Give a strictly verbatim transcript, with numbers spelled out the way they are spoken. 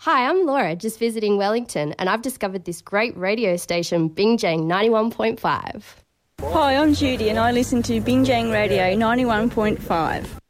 Hi, I'm Laura, just visiting Wellington, and I've discovered this great radio station, Bingjang ninety-one point five. Hi, I'm Judy and I listen to Bingjang Radio ninety-one point five.